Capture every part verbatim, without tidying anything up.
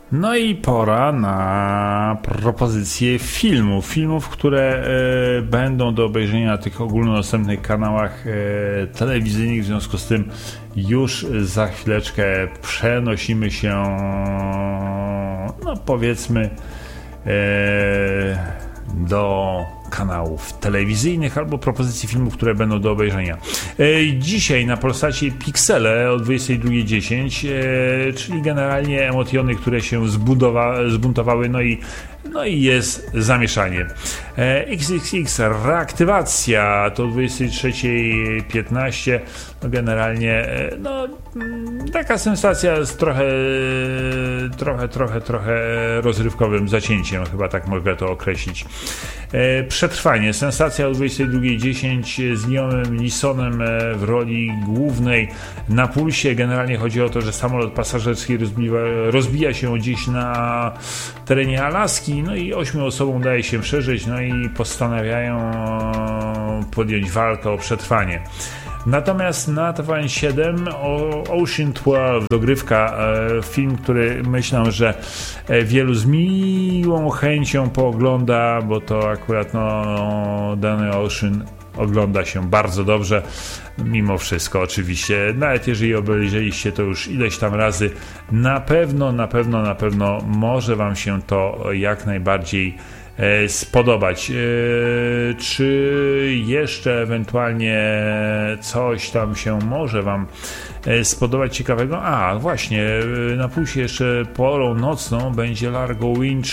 No i pora na propozycje filmów. Filmów, które e, będą do obejrzenia na tych ogólnodostępnych kanałach e, telewizyjnych. W związku z tym już za chwileczkę przenosimy się, no powiedzmy, e, do kanałów telewizyjnych albo propozycji filmów, które będą do obejrzenia. E, dzisiaj na Polsacie Piksele o dwudziestej drugiej dziesięć, e, czyli generalnie emocjony, które się zbudowa- zbuntowały, no i, no i jest zamieszanie. E, X X X reaktywacja to o dwudziestej trzeciej piętnaście, no generalnie e, no, taka sensacja z trochę trochę, trochę, trochę rozrywkowym zacięciem, chyba tak mogę to określić. E, Przetrwanie, sensacja o dwudziestej drugiej dziesięć z Liamem Neesonem w roli głównej na pulsie. Generalnie chodzi o to, że samolot pasażerski rozbija, rozbija się gdzieś na terenie Alaski, no i ośmiu osobom daje się przeżyć, no i postanawiają podjąć walkę o przetrwanie. Natomiast na T V N siedem Ocean dwanaście, dogrywka, film, który myślę, że wielu z miłą chęcią poogląda, bo to akurat no, dany Ocean ogląda się bardzo dobrze, mimo wszystko oczywiście, nawet jeżeli obejrzeliście to już ileś tam razy, na pewno, na pewno, na pewno może wam się to jak najbardziej spodobać. Czy jeszcze ewentualnie coś tam się może wam spodobać ciekawego? A, właśnie, na pulsie jeszcze porą nocną będzie Largo Winch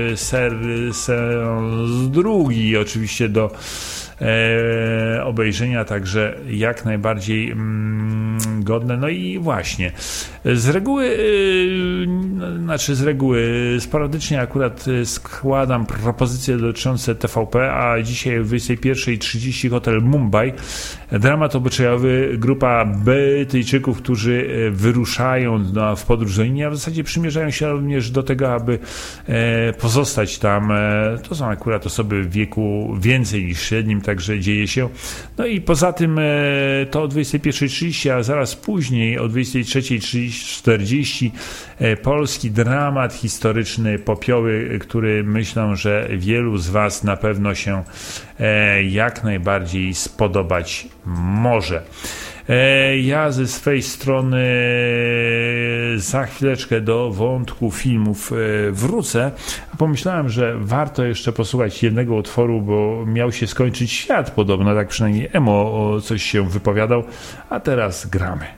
sezon drugi, oczywiście do E, obejrzenia, także jak najbardziej mm, godne. No i właśnie z reguły e, znaczy z reguły sporadycznie akurat składam propozycje dotyczące T V P, a dzisiaj o dwudziestej pierwszej trzydzieści Hotel Mumbai, dramat obyczajowy, grupa Brytyjczyków, którzy wyruszają na, w podróż do Indii, a w zasadzie przymierzają się również do tego, aby e, pozostać tam. E, to są akurat osoby w wieku więcej niż średnim, także dzieje się. No i poza tym to o dwudziestej pierwszej trzydzieści, a zaraz później o dwudziestej trzeciej czterdzieści polski dramat historyczny Popioły, który myślę, że wielu z was na pewno się jak najbardziej spodobać może. Ja ze swej strony za chwileczkę do wątku filmów wrócę. Pomyślałem, że warto jeszcze posłuchać jednego utworu, bo miał się skończyć świat podobno, tak przynajmniej Emo coś się wypowiadał, a teraz gramy.